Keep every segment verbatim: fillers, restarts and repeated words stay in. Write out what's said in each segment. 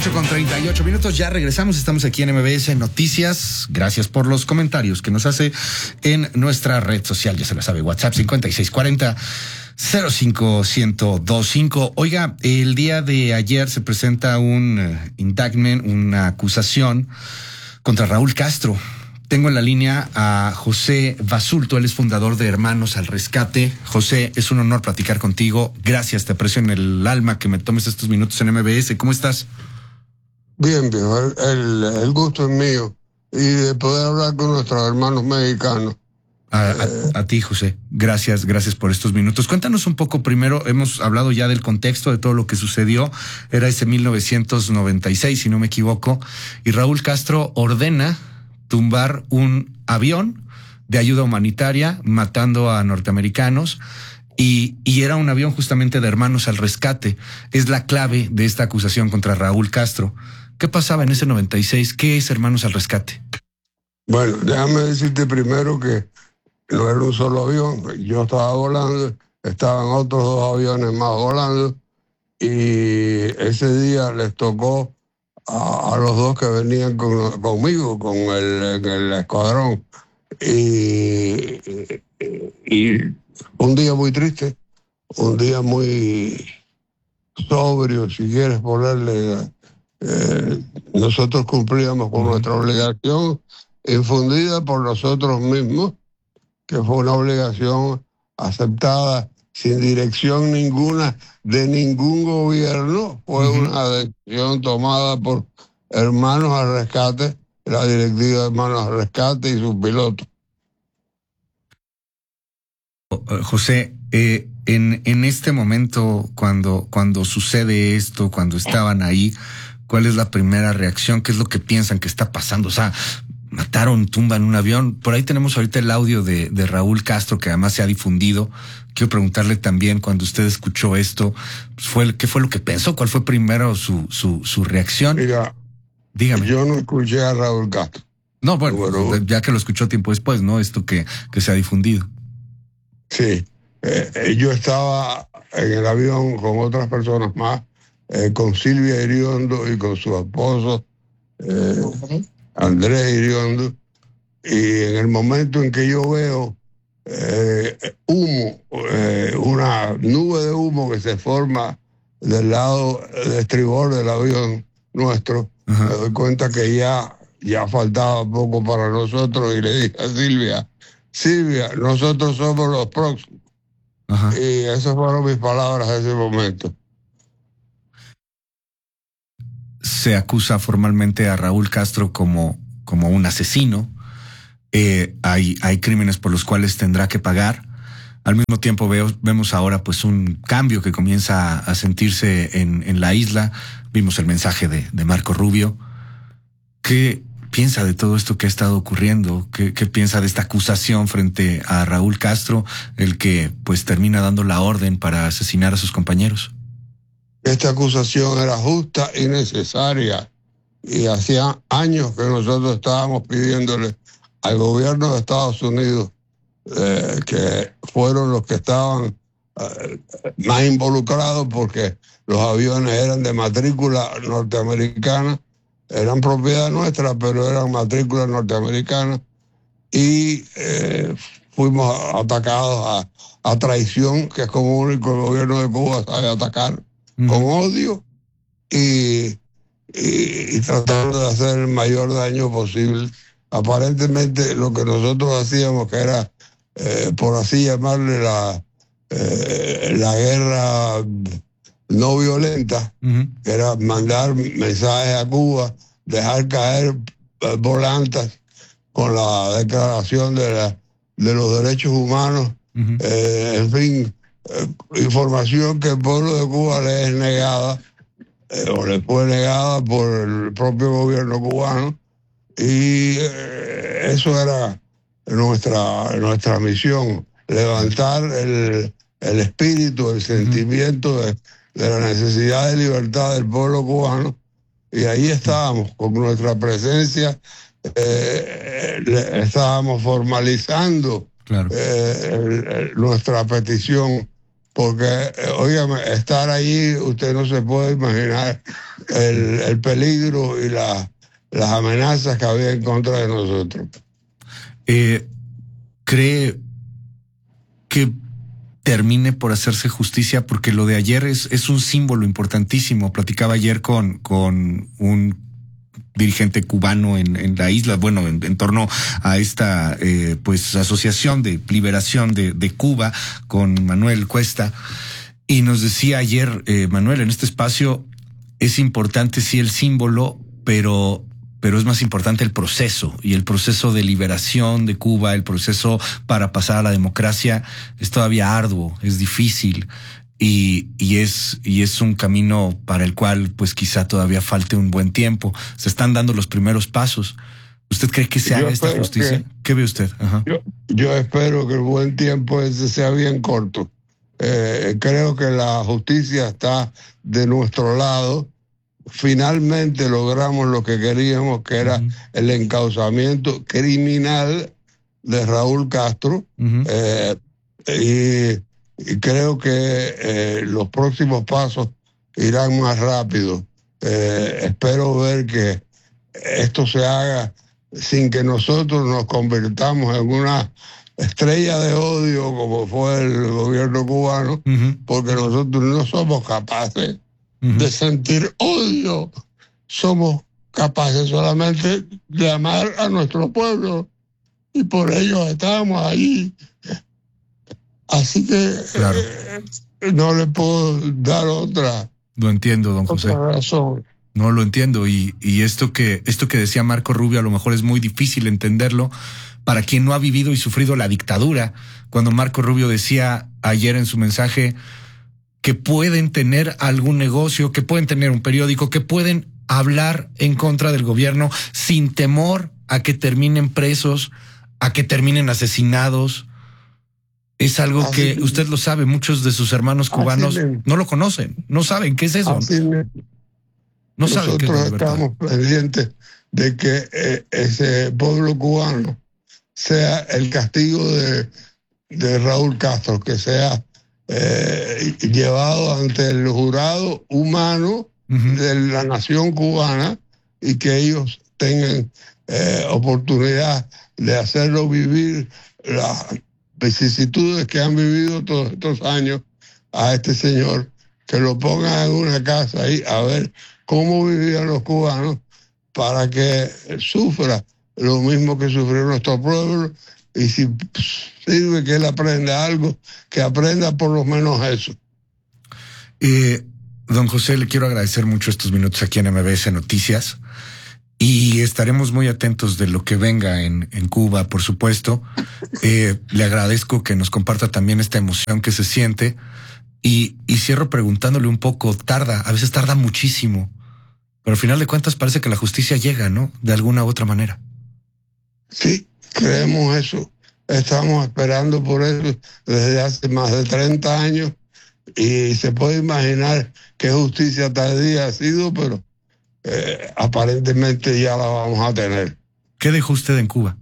ocho con treinta y ocho minutos, ya regresamos, estamos aquí en M B S Noticias. Gracias por los comentarios que nos hace en nuestra red social, ya se la sabe, WhatsApp cincuenta y seis cuarenta cero cinco uno cero dos cinco. Oiga, el día de ayer se presenta un uh, indictment, una acusación contra Raúl Castro. Tengo en la línea a José Basulto, él es fundador de Hermanos al Rescate. José, es un honor platicar contigo. Gracias, te aprecio en el alma que me tomes estos minutos en M B S. ¿Cómo estás? Bien, bien, el, el, el gusto es mío y de poder hablar con nuestros hermanos mexicanos. A, a, a ti, José. Gracias, gracias por estos minutos. Cuéntanos un poco primero, hemos hablado ya del contexto de todo lo que sucedió. Era ese mil novecientos noventa y seis, si no me equivoco, y Raúl Castro ordena tumbar un avión de ayuda humanitaria matando a norteamericanos y, y era un avión justamente de Hermanos al Rescate. Es la clave de esta acusación contra Raúl Castro. ¿Qué pasaba en ese noventa y seis? ¿Qué es Hermanos al Rescate? Bueno, déjame decirte primero que no era un solo avión. Yo estaba volando, estaban otros dos aviones más volando y ese día les tocó A, a los dos que venían con, conmigo, con el, el escuadrón. Y, y un día muy triste, un día muy sobrio, si quieres ponerle. Eh, nosotros cumplíamos con nuestra obligación infundida por nosotros mismos, que fue una obligación aceptada sin dirección ninguna de ningún gobierno. Fue uh-huh. una decisión tomada por Hermanos al Rescate, la directiva de Hermanos al Rescate y sus pilotos. José, eh, en, en este momento, cuando, cuando sucede esto, cuando estaban ahí, ¿cuál es la primera reacción? ¿Qué es lo que piensan que está pasando? O sea, mataron, tumban un avión. Por ahí tenemos ahorita el audio de, de Raúl Castro, que además se ha difundido. Quiero preguntarle también, cuando usted escuchó esto, fue, ¿qué fue lo que pensó? ¿Cuál fue primero su, su, su reacción? Mira, dígame. Yo no escuché a Raúl Castro. No, bueno, bueno, ya que lo escuchó tiempo después, ¿no? Esto que, que se ha difundido. Sí, eh, yo estaba en el avión con otras personas más, eh, con Silvia Iriondo y con su esposo, eh, Andrés Iriondo, y en el momento en que yo veo eh, humo, eh, una nube de humo que se forma del lado del estribor del avión nuestro, uh-huh. me doy cuenta que ya, ya faltaba poco para nosotros y le dije a Silvia, Silvia, nosotros somos los próximos. Uh-huh. Y esas fueron mis palabras en ese momento. Se acusa formalmente a Raúl Castro como, como un asesino. Eh, hay, hay crímenes por los cuales tendrá que pagar. Al mismo tiempo veo, vemos ahora pues un cambio que comienza a sentirse en, en la isla. Vimos el mensaje de, de Marco Rubio. ¿Qué piensa de todo esto que ha estado ocurriendo? ¿Qué, qué piensa de esta acusación frente a Raúl Castro, el que pues termina dando la orden para asesinar a sus compañeros? Esta acusación era justa y necesaria, y hacía años que nosotros estábamos pidiéndole al gobierno de Estados Unidos, eh, que fueron los que estaban eh, más involucrados, porque los aviones eran de matrícula norteamericana, eran propiedad nuestra, pero eran matrícula norteamericana, y eh, fuimos atacados a, a traición, que es como único el gobierno de Cuba sabe atacar, mm. con odio, y, y, y tratando de hacer el mayor daño posible. Aparentemente lo que nosotros hacíamos, que era, eh, por así llamarle, la, eh, la guerra no violenta, uh-huh. que era mandar mensajes a Cuba, dejar caer eh, volantes con la declaración de, la, de los derechos humanos, uh-huh. eh, en fin, eh, información que el pueblo de Cuba le es negada, eh, o le fue negada por el propio gobierno cubano. Y eh, eso era nuestra, nuestra misión, levantar el, el espíritu, el sentimiento de, de la necesidad de libertad del pueblo cubano. Y ahí estábamos, con nuestra presencia, eh, le, estábamos formalizando claro. eh, el, el, nuestra petición, porque, eh, óigame, estar ahí, usted no se puede imaginar el, el peligro y la, las amenazas que había en contra de nosotros. Eh, ¿Cree que termine por hacerse justicia? Porque lo de ayer es, es un símbolo importantísimo. Platicaba ayer con, con un dirigente cubano en, en la isla, bueno, en, en torno a esta eh, pues asociación de liberación de, de Cuba, con Manuel Cuesta, y nos decía ayer, eh, Manuel, en este espacio es importante sí el símbolo, pero pero es más importante el proceso, y el proceso de liberación de Cuba, el proceso para pasar a la democracia es todavía arduo, es difícil. Y, y es y es un camino para el cual pues quizá todavía falte un buen tiempo. Se están dando los primeros pasos. ¿Usted cree que se Yo haga esta justicia? que, ¿Qué ve usted? Ajá. Yo, yo espero que el buen tiempo ese sea bien corto. Eh, creo que la justicia está de nuestro lado. Finalmente logramos lo que queríamos, que era uh-huh. el encauzamiento criminal de Raúl Castro. Uh-huh. eh, y Y creo que eh, los próximos pasos irán más rápido. Eh, espero ver que esto se haga sin que nosotros nos convirtamos en una estrella de odio como fue el gobierno cubano, uh-huh. porque nosotros no somos capaces uh-huh. de sentir odio. Somos capaces solamente de amar a nuestro pueblo, y por ello estamos ahí. Así que claro. eh, no le puedo dar otra. Lo entiendo, don José. Razón. No lo entiendo. Y, y esto que, esto que decía Marco Rubio, a lo mejor es muy difícil entenderlo para quien no ha vivido y sufrido la dictadura. Cuando Marco Rubio decía ayer en su mensaje que pueden tener algún negocio, que pueden tener un periódico, que pueden hablar en contra del gobierno sin temor a que terminen presos, a que terminen asesinados. Es algo así que mismo. Usted lo sabe, muchos de sus hermanos cubanos no lo conocen, no saben qué es eso. No saben qué es la libertad. Nosotros estamos pendientes de que eh, ese pueblo cubano sea el castigo de, de Raúl Castro, que sea eh, llevado ante el jurado humano uh-huh. de la nación cubana, y que ellos tengan eh, oportunidad de hacerlo vivir la vicisitudes que han vivido todos estos años a este señor, que lo pongan en una casa ahí a ver cómo vivían los cubanos, para que sufra lo mismo que sufrió nuestro pueblo, y si sirve que él aprenda algo, que aprenda por lo menos eso. Eh, don José, le quiero agradecer mucho estos minutos aquí en M B S Noticias. Y estaremos muy atentos de lo que venga en, en Cuba, por supuesto. Eh, le agradezco que nos comparta también esta emoción que se siente. Y, y cierro preguntándole un poco, tarda, a veces tarda muchísimo, pero al final de cuentas parece que la justicia llega, ¿no? De alguna u otra manera. Sí, creemos eso. Estamos esperando por eso desde hace más de treinta años, y se puede imaginar qué justicia tardía ha sido, pero Eh, aparentemente ya la vamos a tener. ¿Qué dejó usted en Cuba?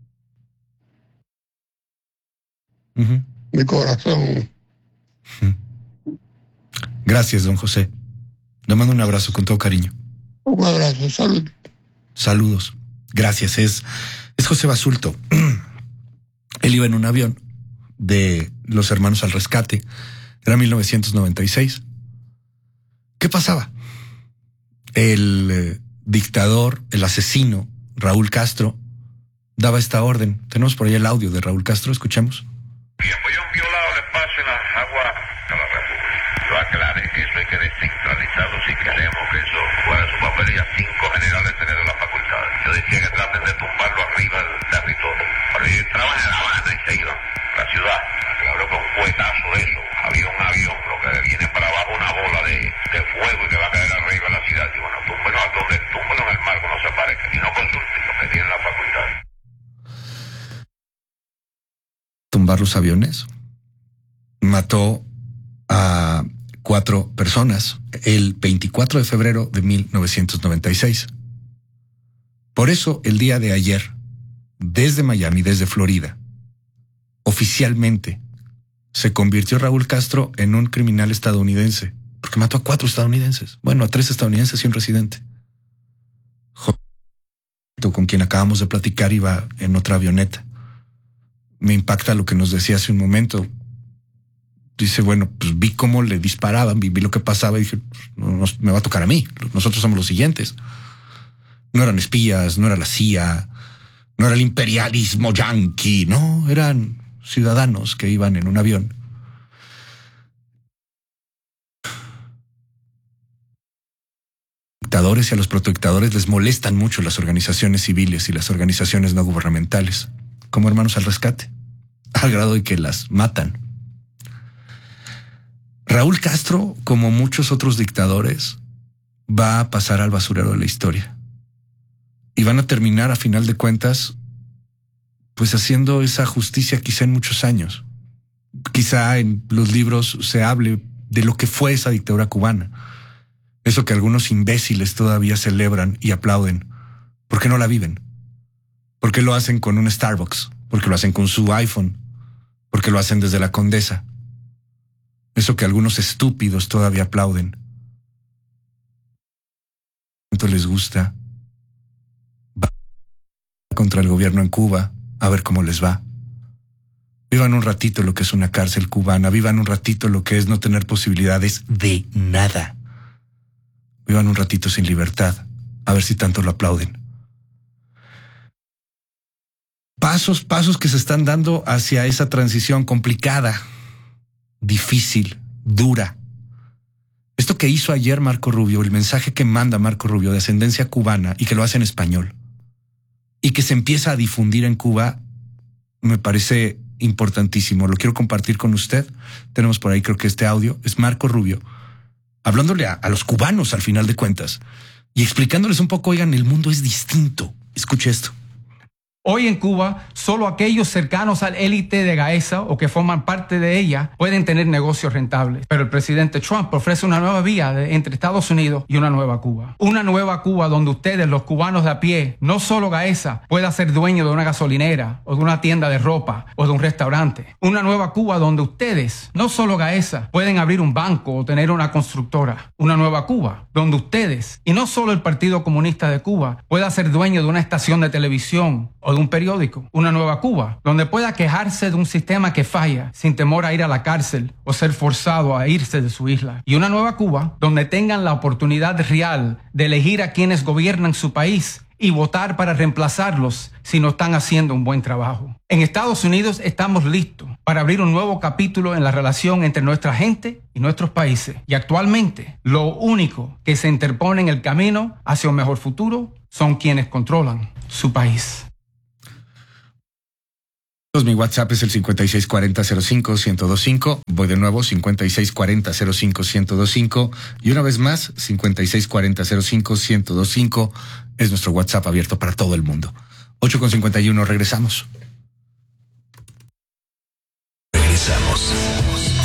Uh-huh. Mi corazón. Uh-huh. Gracias, don José. Le mando un abrazo con todo cariño. Un abrazo, salud. Saludos. Gracias. Es, es José Basulto. Él iba en un avión de los Hermanos al Rescate. Era mil novecientos noventa y seis. ¿Qué pasaba? El eh, dictador, el asesino, Raúl Castro, daba esta orden. Tenemos por ahí el audio de Raúl Castro, escuchemos. Bien, voy a un violado el espacio en las aguas de la República. Yo aclaré que eso hay que descentralizarlo si queremos que eso fuera su papel, y a cinco generales tener las facultades. Yo decía que traten de tumbarlo arriba del territorio. Pero ellos entraban en La Habana y se iban a la ciudad. Claro que un cuetazo de eso. Había un avión, lo que viene para abajo una bola de, de fuego y que va a caer arriba en la ciudad. Y bueno, túmbelo a donde, túmbelo en el mar, que no se parezca. Y no consulten los que tienen la facultad. Tumbar los aviones. Mató a cuatro personas el veinticuatro de febrero de mil novecientos noventa y seis. Por eso, el día de ayer, desde Miami, desde Florida, oficialmente se convirtió Raúl Castro en un criminal estadounidense. porque mató a cuatro estadounidenses. Bueno, a tres estadounidenses y un residente. Con quien acabamos de platicar iba en otra avioneta. Me impacta lo que nos decía hace un momento. Dice, bueno, pues vi cómo le disparaban, vi, vi lo que pasaba y dije, no, no, me va a tocar a mí. Nosotros somos los siguientes. No eran espías, no era la C I A, no era el imperialismo yanqui, no, eran ciudadanos que iban en un avión. Dictadores y a los protectadores les molestan mucho las organizaciones civiles y las organizaciones no gubernamentales, como Hermanos al Rescate, al grado de que las matan. Raúl Castro, como muchos otros dictadores, va a pasar al basurero de la historia. Y van a terminar, a final de cuentas, pues haciendo esa justicia quizá en muchos años. Quizá en los libros se hable de lo que fue esa dictadura cubana. Eso que algunos imbéciles todavía celebran y aplauden. ¿Por qué no la viven? ¿Por qué lo hacen con un Starbucks? ¿Por qué lo hacen con su iPhone? ¿Por qué lo hacen desde la Condesa? Eso que algunos estúpidos todavía aplauden. ¿Cuánto les gusta? Va contra el gobierno en Cuba, a ver cómo les va. Vivan un ratito lo que es una cárcel cubana, vivan un ratito lo que es no tener posibilidades de nada. Vivan un ratito sin libertad, a ver si tanto lo aplauden. Pasos, pasos que se están dando hacia esa transición complicada, difícil, dura. Esto que hizo ayer Marco Rubio, el mensaje que manda Marco Rubio de ascendencia cubana y que lo hace en español y que se empieza a difundir en Cuba, me parece importantísimo. Lo quiero compartir con usted. Tenemos por ahí, creo que este audio es Marco Rubio hablándole a, a los cubanos al final de cuentas y explicándoles un poco, oigan, el mundo es distinto. Escuche esto. Hoy en Cuba, solo aquellos cercanos al élite de Gaesa o que forman parte de ella pueden tener negocios rentables. Pero el presidente Trump ofrece una nueva vía de, entre Estados Unidos y una nueva Cuba. Una nueva Cuba donde ustedes, los cubanos de a pie, no solo Gaesa, pueda ser dueño de una gasolinera o de una tienda de ropa o de un restaurante. Una nueva Cuba donde ustedes, no solo Gaesa, pueden abrir un banco o tener una constructora. Una nueva Cuba donde ustedes, y no solo el Partido Comunista de Cuba, pueda ser dueño de una estación de televisión o de un periódico. Una nueva Cuba donde pueda quejarse de un sistema que falla sin temor a ir a la cárcel o ser forzado a irse de su isla. Y una nueva Cuba donde tengan la oportunidad real de elegir a quienes gobiernan su país y votar para reemplazarlos si no están haciendo un buen trabajo. En Estados Unidos estamos listos para abrir un nuevo capítulo en la relación entre nuestra gente y nuestros países. Y actualmente, lo único que se interpone en el camino hacia un mejor futuro son quienes controlan su país. Mi WhatsApp es el cincuenta y seis cuarenta cero cinco ciento veinticinco. Voy de nuevo, cincuenta y seis cuarenta cero cinco ciento veinticinco. Y una vez más, cincuenta y seis cuarenta cero cinco ciento veinticinco es nuestro WhatsApp abierto para todo el mundo. ocho con cincuenta y uno, regresamos. Regresamos.